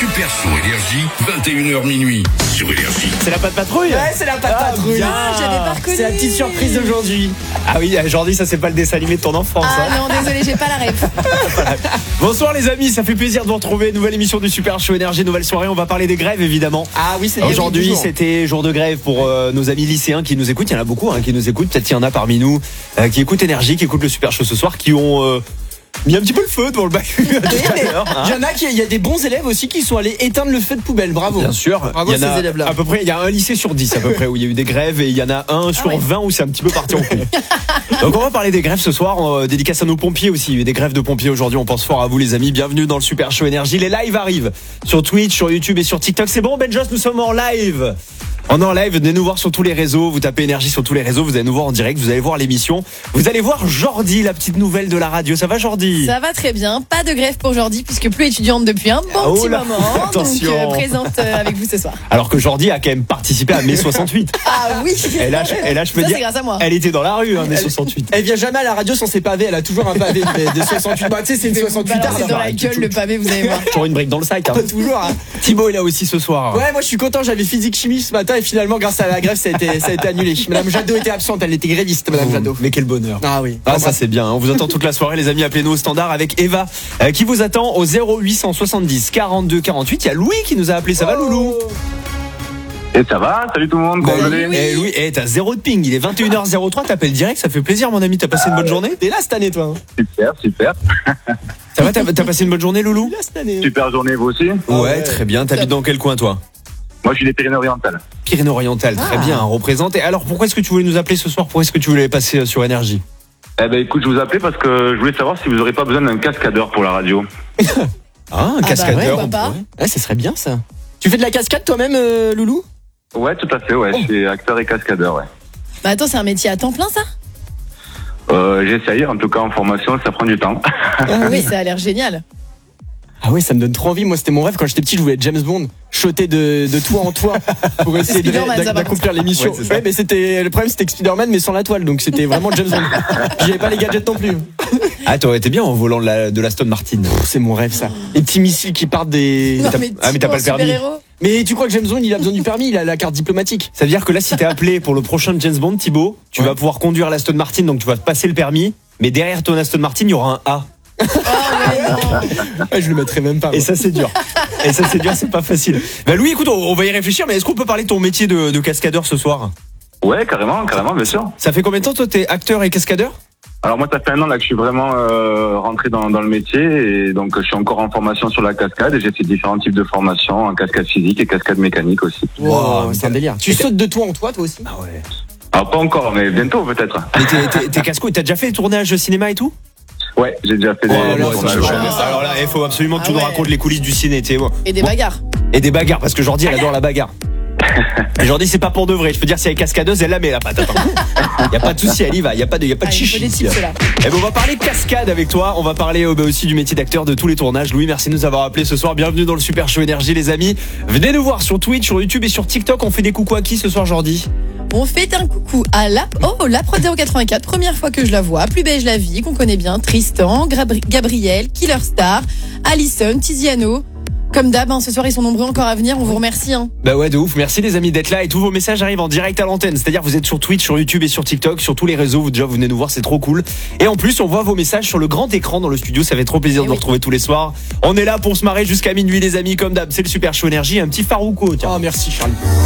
Super Show Énergie, 21h minuit sur Énergie. C'est la patte patrouille. Ouais, c'est la patte patrouille. Bien. Ah, j'avais pas reconnu. C'est la petite surprise d'aujourd'hui. Ah oui, aujourd'hui ça c'est pas le dessin animé de ton enfance. Ah hein. non, désolé, j'ai pas la ref. Bonsoir les amis, ça fait plaisir de vous retrouver. Nouvelle émission du Super Show Énergie, nouvelle soirée. On va parler des grèves évidemment. Ah oui, c'est Aujourd'hui toujours. c'était jour de grève pour nos amis lycéens qui nous écoutent. Il y en a beaucoup qui nous écoutent. Peut-être qu'il y en a parmi nous qui écoutent Énergie, qui écoutent le Super Show ce soir, qui ont mis un petit peu le feu devant le bac. Il y en a il y a des bons élèves aussi qui sont allés éteindre le feu de poubelle. Bravo. Bien sûr, Bravo il y en ces a élèves-là. à peu près, il y a un lycée sur 10 à peu près où il y a eu des grèves et il y en a un sur 20 où c'est un petit peu parti en couille. Donc on va parler des grèves ce soir, dédicace à nos pompiers aussi. Il y a eu des grèves de pompiers aujourd'hui, on pense fort à vous les amis. Bienvenue dans le Super Show Énergie. Les lives arrivent sur Twitch, sur YouTube et sur TikTok. C'est bon Ben Joss, nous sommes en live. On est en live, venez nous voir sur tous les réseaux, vous tapez Énergie sur tous les réseaux, vous allez nous voir en direct, vous allez voir l'émission. Vous allez voir Jordi, la petite nouvelle de la radio. Ça va Jordi? Ça va très bien, pas de grève pour Jordi puisque plus étudiante depuis un bon petit moment. Attention. Donc présente avec vous ce soir. Alors que Jordi a quand même participé à mai 68. Ah oui. Et là je peux Ça, dire, c'est grâce à moi. elle était dans la rue, mai 68. Elle vient jamais à la radio sans ses pavés. Elle a toujours un pavé de 68. Bah, tu sais, c'est une 68 C'est dans la gueule le pavé, vous allez voir. Toujours une brique dans le sac. Hein. Pas toujours. Hein. Thibaut est là aussi ce soir. Ouais, moi je suis content. J'avais physique chimie ce matin et finalement, grâce à la grève, ça a été annulé. Madame Jadot était absente. Elle était gréviste, Madame Jadot. Mais quel bonheur. Ah oui. Ah ça c'est bien, on vous attend toute la soirée les amis, appelez-nous au standard avec Eva qui vous attend au 0870 42 48. Il y a Louis qui nous a appelé, ça va Loulou? Et ça va, salut tout le monde, comment vous allez? Eh Louis, t'as zéro de ping, il est 21h03, t'appelles direct, ça fait plaisir mon ami, t'as passé une bonne journée? T'es là cette année, toi. Super. Ça va, t'as passé une bonne journée Loulou? T'es là cette année. Super journée, vous aussi? Ouais, très bien, t'habites dans quel coin toi? Moi, je suis des Pyrénées-Orientales. Pyrénées-Orientales, très bien, représenté. Alors pourquoi est-ce que tu voulais nous appeler ce soir? Pourquoi est-ce que tu voulais passer sur Énergie? Eh ben, écoute, je vous appelais parce que je voulais savoir si vous aurez pas besoin d'un cascadeur pour la radio. Ah, un bah cascadeur. ouais, pourquoi pas. Ouais, ça serait bien ça. Tu fais de la cascade toi-même, Loulou? Ouais, tout à fait, ouais, je suis acteur et cascadeur, ouais. Bah attends, c'est un métier à temps plein ça? J'essaye, en tout cas en formation, ça prend du temps. Ah oui, ça a l'air génial. Ah oui, ça me donne trop envie. Moi, c'était mon rêve quand j'étais petit. Je voulais être James Bond, shotter de toit en toit pour essayer Spider-Man, ça, par d'accomplir l'émission. Ouais, c'est ça. Ouais, mais le problème, c'était que Spider-Man, mais sans la toile, donc c'était vraiment James Bond. J'avais pas les gadgets non plus. Ah t'aurais été bien en volant de l'Aston Martin. C'est mon rêve, ça. Les petits missiles qui partent des. Non, mais t'as pas le permis. super-héros. Mais tu crois que James Bond, il a besoin du permis? Il a la carte diplomatique. Ça veut dire que là, si t'es appelé pour le prochain James Bond, Thibaut, tu vas pouvoir conduire l'Aston Martin, donc tu vas te passer le permis, mais derrière ton Aston Martin, il y aura un A. Ouais, je le mettrais même pas. Et ça, c'est dur. C'est pas facile. Bah Louis, écoute, on va y réfléchir, mais est-ce qu'on peut parler de ton métier de cascadeur ce soir? Ouais, carrément, bien sûr. Ça fait combien de temps, toi, t'es acteur et cascadeur? Alors moi, ça fait 1 an là que je suis vraiment rentré dans le métier et donc je suis encore en formation sur la cascade et j'ai fait différents types de formations, en cascade physique et cascade mécanique aussi. Wow, c'est un délire. Tu sautes de toit en toit, toi aussi? Ah ouais. Alors pas encore, mais bientôt peut-être. Mais t'es casco, t'as déjà fait des tournages cinéma et tout? Ouais, j'ai déjà fait des tournages. Alors là, il faut absolument que tu nous racontes les coulisses du ciné, tu sais. Et des bagarres. Et des bagarres, parce que Jordi, elle adore la bagarre. Et Jordi, c'est pas pour de vrai. Je peux dire, si elle est cascadeuse, elle la met la patte. Attends. Y a pas de souci, elle y va. Y a pas de chichi. Il faut des tips là. Et ben on va parler cascade avec toi. On va parler aussi du métier d'acteur, de tous les tournages. Louis, merci de nous avoir appelés ce soir. Bienvenue dans le Super Show Énergie, les amis. Venez nous voir sur Twitch, sur YouTube et sur TikTok. On fait des coucous à qui ce soir, Jordi? On fait un coucou à la Prod 084, première fois que je la vois, Plus beige la vie, qu'on connaît bien, Tristan, Gabriel, Killer Star, Alison, Tiziano. Comme d'hab, ce soir ils sont nombreux encore à venir, on vous remercie. Bah ouais, de ouf, merci les amis d'être là et tous vos messages arrivent en direct à l'antenne. C'est-à-dire vous êtes sur Twitch, sur YouTube et sur TikTok, sur tous les réseaux, vous venez nous voir, c'est trop cool. Et en plus, on voit vos messages sur le grand écran dans le studio, ça fait trop plaisir de vous retrouver tous les soirs. On est là pour se marrer jusqu'à minuit les amis, comme d'hab, c'est le Super Show Énergie, un petit Farouko, tiens. Oh, merci Charlie.